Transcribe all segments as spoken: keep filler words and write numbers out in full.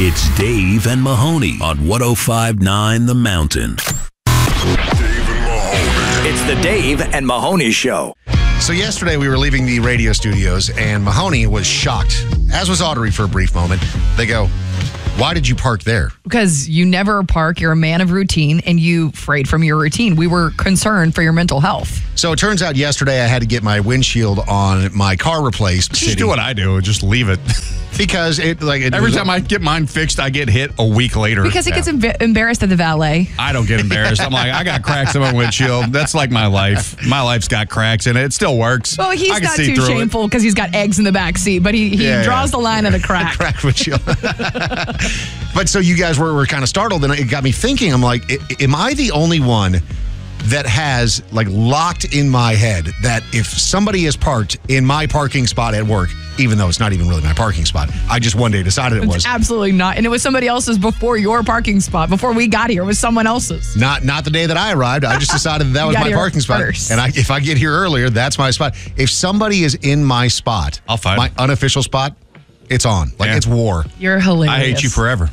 It's Dave and Mahoney on one oh five point nine The Mountain. Dave and Mahoney. It's the Dave and Mahoney Show. So yesterday we were leaving the radio studios and Mahoney was shocked, as was Audrey for a brief moment. They go, why did you park there? Because you never park. You're a man of routine and you frayed from your routine. We were concerned for your mental health. So it turns out yesterday I had to get my windshield on my car replaced. Just do what I do. Just leave it. Because it like it Every was, time I get mine fixed, I get hit a week later. Because he Yeah. gets emb- embarrassed at the valet. I don't get embarrassed. I'm like, I got cracks in my windshield. That's like my life. My life's got cracks in it. It still works. Well, he's I can not see too through it. shameful because he's got eggs in the back seat, but he, he Yeah, draws yeah. the line at a crack. crack windshield. But so you guys were, were kind of startled, and it got me thinking. I'm like, I- am I the only one that has like locked in my head that if somebody is parked in my parking spot at work, even though it's not even really my parking spot, I just one day decided it was. Absolutely not. And it was somebody else's before your parking spot. Before we got here, it was someone else's. Not not the day that I arrived. I just decided that, that was got my here parking spot. first. And I, if I get here earlier, that's my spot. If somebody is in my spot, I'll fight my it. unofficial spot, it's on. Like Yeah. it's war. You're hilarious. I hate you forever.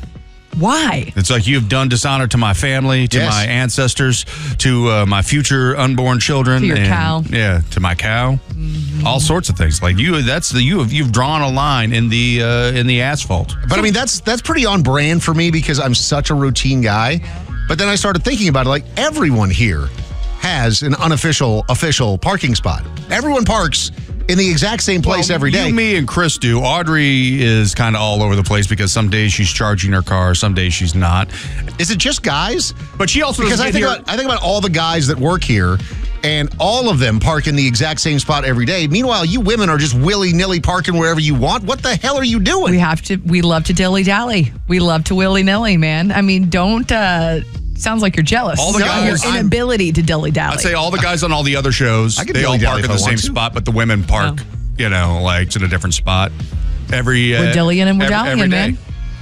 Why? It's like you've done dishonor to my family, to Yes. my ancestors, to uh, my future unborn children. To your and, cow. Yeah, to my cow. Mm-hmm. All sorts of things. Like you, that's the you have you've drawn a line in the uh, in the asphalt. But I mean, that's that's pretty on brand for me because I'm such a routine guy. But then I started thinking about it. Like everyone here has an unofficial official parking spot. Everyone parks in the exact same place Well, every day. You, me, and Chris do. Audrey is kind of all over the place because some days she's charging her car, some days she's not. Is it just guys? But she also Because doesn't I get think here- about I think about all the guys that work here, and all of them park in the exact same spot every day. Meanwhile, you women are just willy nilly parking wherever you want. What the hell are you doing? We have to, we love to dilly dally. We love to willy nilly, man. I mean, don't, uh, sounds like you're jealous. All the of guys- your I'm- inability to dilly dally. I'd say all the guys on all the other shows, I could they all dilly-dally park in if the I same want to. spot, but the women park, Oh. you know, like it's in a different spot. Every uh, We're dillying and we're every, dallying, every day. man.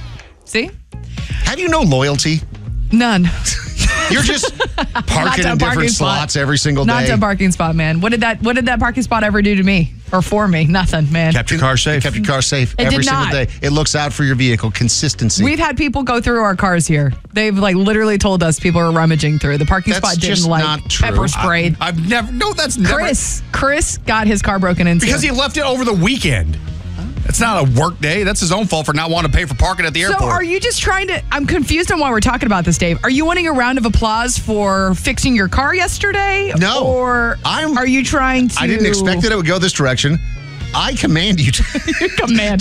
See? Have you no loyalty? None. You're just parking to a in different parking spot. slots every single Not day. to a parking spot, man. What did that What did that parking spot ever do to me or for me? Nothing, man. Kept your car safe. Kept your car safe It every did single not. day. It looks out for your vehicle. Consistency. We've had people go through our cars here. They've like literally told us people are rummaging through. The parking That's spot didn't just like not true. pepper sprayed. I've never. No, that's never. Chris, Chris got his car broken into. Because he left it over the weekend. It's not a work day. That's his own fault for not wanting to pay for parking at the So airport. are you just trying to, I'm confused on why we're talking about this, Dave. Are you wanting a round of applause for fixing your car yesterday? No. Or I'm- are you trying to? I didn't expect that it would go this direction. I command you to, Command.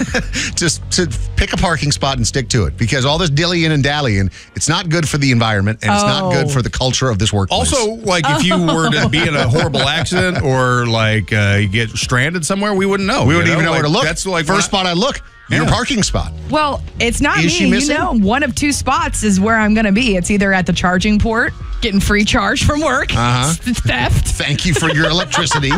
just to pick a parking spot and stick to it because all this dillying and dallying, it's not good for the environment and it's not good Oh. for the culture of this workplace. Also, like if you were to be in a horrible accident or like uh, you get stranded somewhere, we wouldn't know. we you wouldn't even know Like, where to look. That's like first when I- spot I look, your Yeah. parking spot. Well, it's not Is me. she missing? You know, one of two spots is where I'm going to be. It's either at the charging port, getting free charge from work, Uh-huh. it's theft, Thank you for your electricity.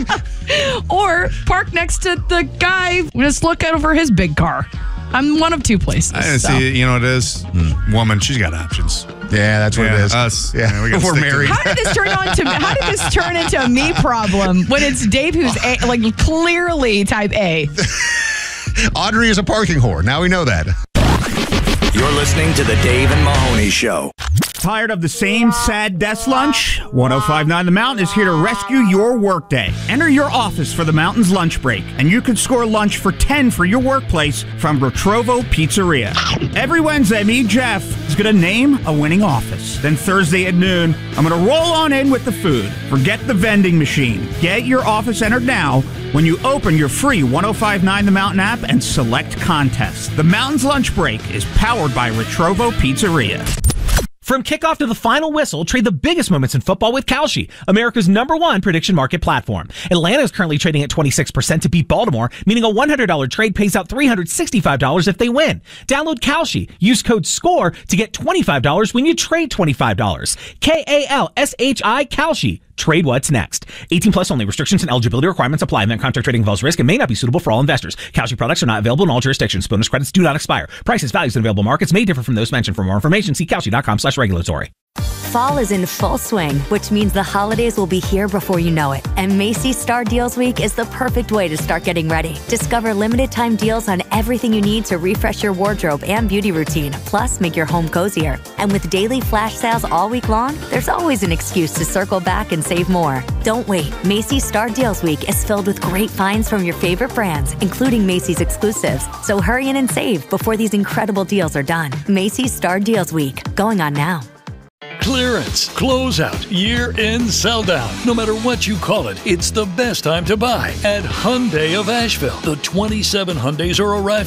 or park next to the guy, just look over his big car. I'm one of two places. I didn't so. see. You know what it is? Woman, she's got options. Yeah, that's what Yeah, it is. us. Yeah, Yeah, we gotta we're stick to married. How did this turn on to? How did this turn into a me problem when it's Dave who's a, like clearly type A? Audrey is a parking whore. Now we know that. You're listening to the Dave and Mahoney Show. Tired of the same sad desk lunch? one oh five point nine The Mountain is here to rescue your workday. Enter your office for the Mountain's lunch break, and you can score lunch for ten for your workplace from Retrovo Pizzeria. Every Wednesday, me, Jeff, is going to name a winning office. Then Thursday at noon, I'm going to roll on in with the food. Forget the vending machine. Get your office entered now when you open your free one oh five point nine The Mountain app and select contest. The Mountain's lunch break is powered by Retrovo Pizzeria. From kickoff to the final whistle, trade the biggest moments in football with Kalshi, America's number one prediction market platform. Atlanta is currently trading at twenty-six percent to beat Baltimore, meaning a one hundred dollars trade pays out three hundred sixty-five dollars if they win. Download Kalshi. Use code SCORE to get twenty-five dollars when you trade twenty-five dollars. K A L S H I Kalshi. Trade what's next. eighteen plus only. Restrictions and eligibility requirements apply. Event contract trading involves risk and may not be suitable for all investors. Kalshi products are not available in all jurisdictions. Bonus credits do not expire. Prices, values, and available markets may differ from those mentioned. For more information, see Kalshi dot com slash regulatory. Fall is in full swing, which means the holidays will be here before you know it. And Macy's Star Deals Week is the perfect way to start getting ready. Discover limited time deals on everything you need to refresh your wardrobe and beauty routine, plus make your home cozier. And with daily flash sales all week long, there's always an excuse to circle back and save more. Don't wait. Macy's Star Deals Week is filled with great finds from your favorite brands, including Macy's exclusives. So hurry in and save before these incredible deals are done. Macy's Star Deals Week, going on now. Clearance, closeout, year-end sell-down. No matter what you call it, it's the best time to buy at Hyundai of Asheville. The twenty-seven Hyundais are arriving